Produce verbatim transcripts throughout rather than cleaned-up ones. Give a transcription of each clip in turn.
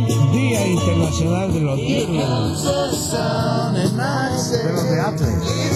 Día Internacional de los Beatles. De los de Apple.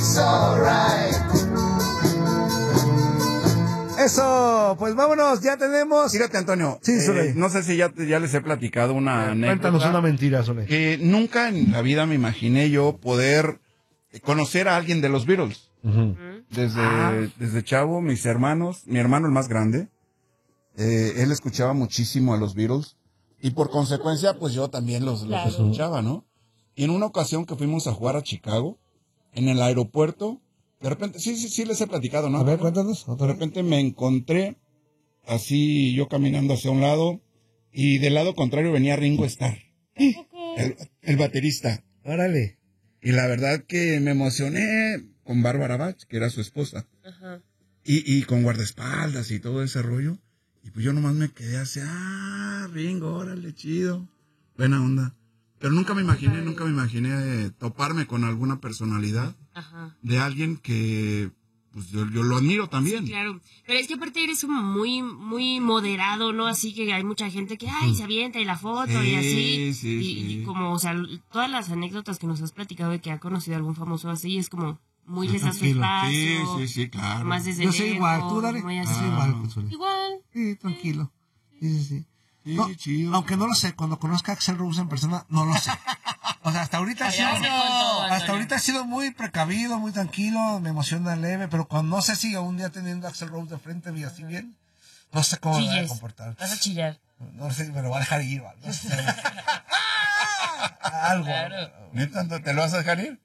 Eso, pues vámonos, ya tenemos. Fíjate, Antonio, sí, eh, no sé si ya, ya les he platicado una anécdota. Cuéntanos una mentira, Sole. Que nunca en la vida me imaginé yo poder conocer a alguien de los Beatles. Uh-huh. Desde, ah. desde chavo, mis hermanos, mi hermano el más grande, eh, él escuchaba muchísimo a los Beatles y por consecuencia, pues yo también los, claro. los escuchaba, ¿no? Y en una ocasión que fuimos a jugar a Chicago, en el aeropuerto, de repente, sí, sí, sí les he platicado, ¿no? A ver, cuéntanos. De repente me encontré así yo caminando hacia un lado y del lado contrario venía Ringo Starr, el, el baterista. Órale. Y la verdad que me emocioné con Bárbara Bach, que era su esposa. Ajá. Y, y con guardaespaldas y todo ese rollo. Y pues yo nomás me quedé así, ah, Ringo, órale, chido. Buena onda. Pero nunca me imaginé, nunca me imaginé toparme con alguna personalidad. Ajá. De alguien que, pues yo, yo lo admiro también. Sí, claro. Pero es que aparte eres como muy, muy moderado, ¿no? Así que hay mucha gente que, ay, se avienta y la foto sí, y así. Sí, y, sí. y como, o sea, todas las anécdotas que nos has platicado de que ha conocido a algún famoso así, es como muy les da su espacio. Sí, sí, sí, claro. Más desde yo soy lejos, igual, tú dale. Muy así. así. Ah, igual, Consuelo. Igual. Sí, tranquilo. Sí, sí, sí. Sí, no, chido. Aunque no lo sé, cuando conozca a Axl Rose en persona, no lo sé. O sea, hasta ahorita ha sido, no, hasta ahorita ha sido muy precavido, muy tranquilo, me emociona leve, pero cuando no sé si un día teniendo a Axl Rose de frente vi así bien, no sé cómo me voy a comportar. Vas a chillar. No sé si me lo va a dejar ir, ¿vale? No sé. Algo. Claro. ¿Neta te lo vas a dejar ir?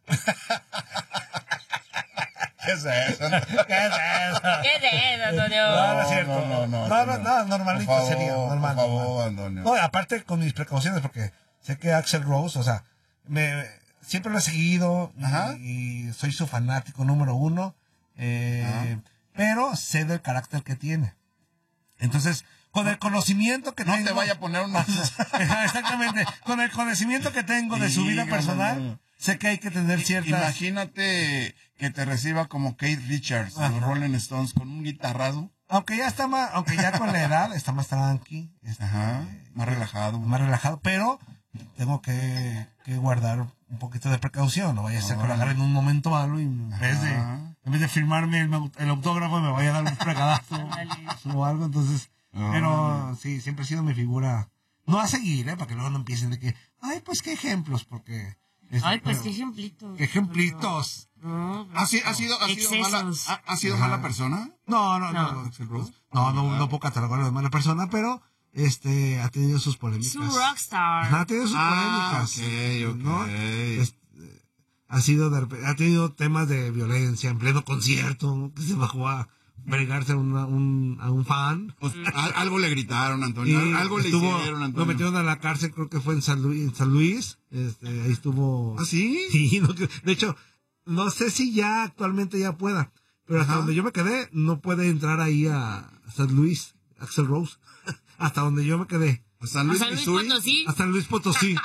¿Qué es eso? ¿Qué es eso? ¿Qué es eso, Antonio? No, no es cierto. No, no, no. No, no, no, normalito por favor, sería. Normal. Por favor, Antonio. No, aparte con mis precauciones, porque sé que Axl Rose, o sea, me, siempre lo he seguido y, y soy su fanático número uno, eh, pero sé del carácter que tiene. Entonces, con el conocimiento que no tengo... No te vaya a poner una... Exactamente. Con el conocimiento que tengo de su vida personal, sé que hay que tener ciertas... Imagínate que te reciba como Keith Richards, de los Rolling Stones, con un guitarrado. Aunque ya está más, aunque ya con la edad está más tranqui. Está, Ajá, más relajado. Más relajado, pero tengo que, que guardar un poquito de precaución. No vaya a ser que lo agarre en un momento malo y en vez de, en vez de firmarme el, el autógrafo me vaya a dar un fregadazo o algo. Entonces, oh. Pero sí, siempre ha sido mi figura. No a seguir, ¿eh? Para que luego no empiecen de que, ay, pues qué ejemplos, porque... Es, ay, pues pero, qué ejemplitos. ¿Qué ejemplitos? No, ¿Ha, sido, ha sido, ha sido, mala, ha, ha sido mala persona? No, no, no. No, no, no, no, no puedo catalogarlo de mala persona, pero este ha tenido sus polémicas. Su rockstar. Ha tenido sus ah, polémicas. Ok, ok. ¿no? Este, ha, sido de, ha tenido temas de violencia en pleno concierto, que se bajó a bregarse a, una, un, a un fan. Pues, algo le gritaron, Antonio. Y algo estuvo, le hicieron, Antonio. Lo metieron a la cárcel, creo que fue en San Luis. En San Luis este, ahí estuvo. ¿Ah, sí? Sí, no, de hecho, no sé si ya actualmente ya pueda, pero hasta Ajá. donde yo me quedé, no puede entrar ahí a San Luis, Axl Rose. Hasta donde yo me quedé. ¿A San Luis, ¿A San Luis Potosí? A San Luis Potosí.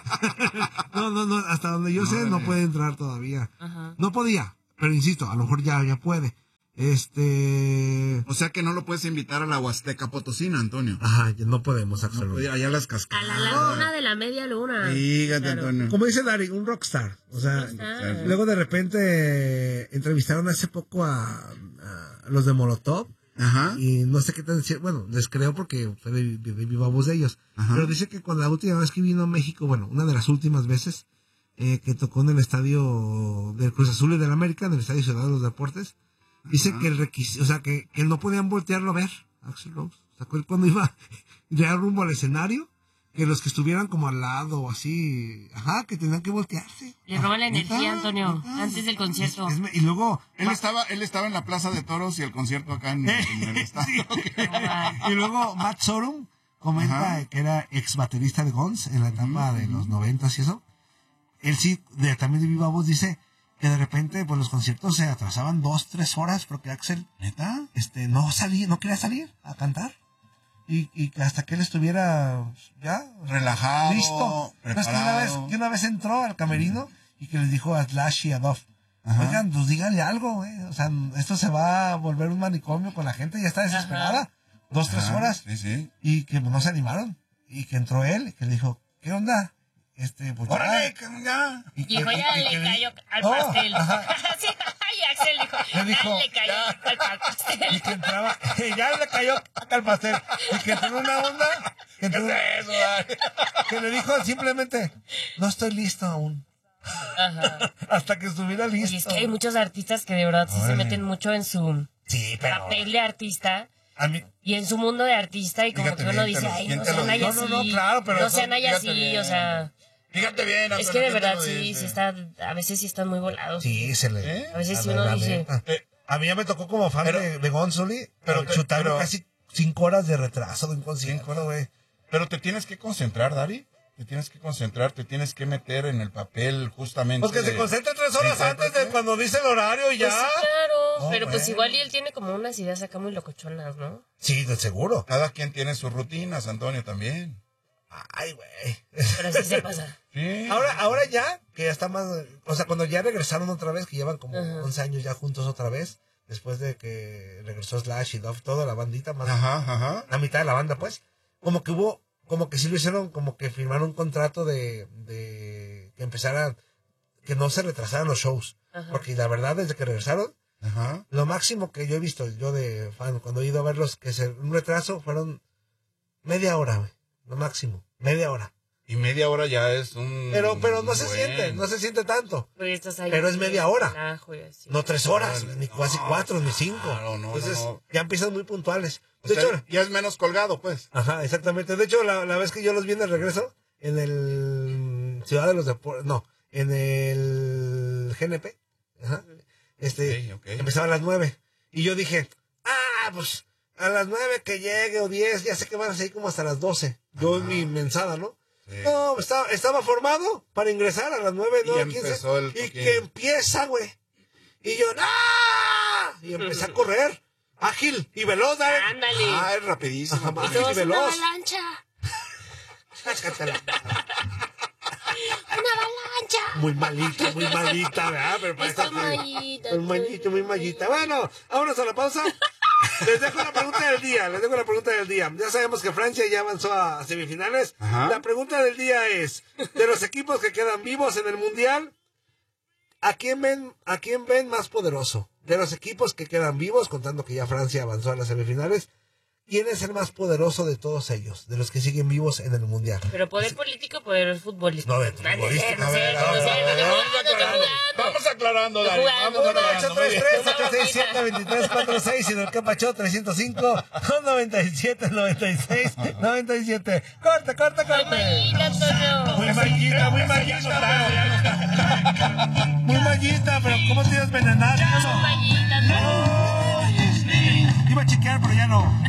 no, no, no, hasta donde yo no, sé, no puede entrar todavía. Ajá. No podía, pero insisto, a lo mejor ya, ya puede. Este... O sea que no lo puedes invitar a la Huasteca Potosina, Antonio. Ajá, no podemos, Axl Rose. No, allá las cascadas. A la laguna de la media luna. Fíjate, claro. Antonio. Como dice Dari, un rockstar. O sea, rockstar. Luego de repente entrevistaron hace poco a, a los de Molotov. Ajá. Y no sé qué tan decir, bueno, les creo porque fue de, de, de viva voz de ellos. Ajá. Pero dice que con la última vez que vino a México, bueno, una de las últimas veces, eh, que tocó en el estadio del Cruz Azul y del América, en el estadio Ciudad de los Deportes, dice Ajá. que el requisito, o sea, que, que no podían voltearlo a ver, Axl Rose. O sea, cuando iba ya rumbo al escenario, que los que estuvieran como al lado o así, ajá, que tenían que voltearse. Le roban la energía, Antonio, antes del concierto. Es, es, y luego... Él estaba, él estaba en la Plaza de Toros y el concierto acá en, en el estadio. Y luego Matt Sorum comenta Ajá. que era ex baterista de Guns en la etapa uh-huh. de los noventas y eso. Él sí, de, también de viva voz, dice que de repente pues los conciertos se atrasaban dos, tres horas porque Axl, ¿neta? Este, no salía, no quería salir a cantar. Y, y hasta que él estuviera ya relajado, listo. Entonces, que una vez, que una vez entró al camerino y que les dijo a Slash y a Duff, oigan, pues díganle algo, eh. O sea, esto se va a volver un manicomio con la gente, ya está desesperada. Ajá. Dos, tres Ajá, horas. Sí, sí. Y que no se animaron. y que entró él, y que le dijo, ¿qué onda? Este, pues ¡Órale, que ya! Y dijo, ya le cayó al Oh, pastel. ajá. Sí, ay, Axel dijo, Le dijo, ya le cayó al pastel. Y que entraba, ya le cayó al pastel. Y que entró en una onda, que, entró, ¿Qué es eso, Dani? que le dijo simplemente, no estoy listo aún. Ajá. Hasta que estuviera listo. Y es que hay muchos artistas que de verdad sí se Órale. meten mucho en su Sí, pero papel de artista. a mí, Y en su mundo de artista y como Fíjate que uno bien, dice, te lo- ay, bien no te lo sean digo. así. No, no, no, claro, pero no eso- sean fíjate así, bien. o sea... Fíjate bien, Es Antonio, que de ¿qué te verdad lo sí, dice? sí está, a veces sí están muy volados. sí, se le... ¿Eh? A veces sí la uno verdad, dice... neta. Eh, A mí ya me tocó como fan pero- de, de Gonzoli, pero pero te- chutarme pero- casi cinco horas de retraso de un concierto, güey. Pero te tienes que concentrar, Dari. Te tienes que concentrar, te tienes que meter en el papel justamente. Pues que de- se concentre tres horas de antes de intérprete. cuando dice el horario y ya. Pues sí, claro, No, pero pues bueno. igual y él tiene como unas ideas acá muy locochonas, ¿no? Sí, de seguro. Cada quien tiene sus rutinas, Antonio, también. Ay, güey. Pero sí se pasa. Sí. Ahora, ahora ya, que ya está más... O sea, cuando ya regresaron otra vez, que llevan como Ajá. once años ya juntos otra vez, después de que regresó Slash y Dove, toda la bandita, más Ajá, ajá. la mitad de la banda, pues, como que hubo, como que sí lo hicieron, como que firmaron un contrato de, de que empezaran, que no se retrasaran los shows. Ajá. Porque la verdad, desde que regresaron, Ajá. lo máximo que yo he visto, yo de fan, cuando he ido a verlos, que se, un retraso fueron media hora, güey, lo máximo, media hora. Y media hora ya es un... Pero, pero no se buen- siente, no se siente tanto. Porque estás ahí Pero es media hora. relajo y así. No tres horas, No, ni casi cuatro, ni cinco. claro, no, Entonces, no, no. ya empiezan muy puntuales. O De sea, hecho, ya es menos colgado, pues. ajá, exactamente. De hecho, la, la vez que yo los vi en el regreso, en el Ciudad de los Deportes, no, en el G N P, ajá, este, Ok, ok. empezaba a las nueve. Y yo dije, ah, pues, a las nueve que llegue o diez, ya sé que van a seguir como hasta las doce. Yo en mi mensada, ¿no? Sí. No, estaba, estaba formado para ingresar a las nueve, Y nueve, empezó quince. el Y toquín. que empieza, güey. Y yo, ¡ah! Y empecé a correr. Ágil y veloz, ¿sabes? Ándale. Ah, es rapidísimo. Ajá, Y ágil todo y es una veloz. avalancha. Sácatela. Una avalancha. Muy malita, muy malita, ¿verdad? Pero para Está esta- mallita. Muy mallita, muy mallita. Bueno, vámonos a la pausa. Les dejo la pregunta del día, les dejo la pregunta del día. Ya sabemos que Francia ya avanzó a semifinales. Ajá. La pregunta del día es, de los equipos que quedan vivos en el Mundial, ¿a quién ven, a quién ven más poderoso? De los equipos que quedan vivos, contando que ya Francia avanzó a las semifinales, ¿quién es el más poderoso de todos ellos? De los que siguen vivos en el Mundial. Pero poder político, poder futbolístico. No, de Nadie futbolístico. sé, no A sé, ver, no a ver, sé, a ver, no sé, vamos no sé, aclarando. Vamos aclarando, Dani. Jugando, Vamos jugando. aclarando. ocho tres tres, siete seis siete, veintitrés cuarenta y seis y del Capachó trescientos cinco, noventa y siete, noventa y seis, noventa y siete. Corte, corte, corte. Mallita, Antonio. Muy mallita, muy mallita. Muy mallita, pero ¿cómo te ibas a envenenar? Mallita, Antonio. Iba a chequear, pero ya no.